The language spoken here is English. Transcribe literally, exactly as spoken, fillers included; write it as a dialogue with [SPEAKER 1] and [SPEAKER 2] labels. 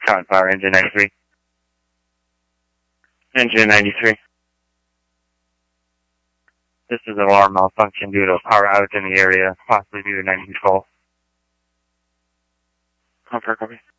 [SPEAKER 1] Common Power, engine ninety-three. Engine ninety-three. This is an alarm malfunction due to a power outage in the area, possibly due to ninety-two fault. Confirm, copy.